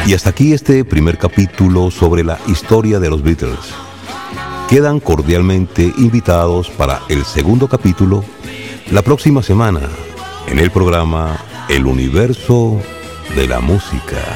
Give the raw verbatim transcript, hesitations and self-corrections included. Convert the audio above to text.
Y hasta aquí este primer capítulo sobre la historia de los Beatles. Quedan cordialmente invitados para el segundo capítulo la próxima semana en el programa El Universo de la Música.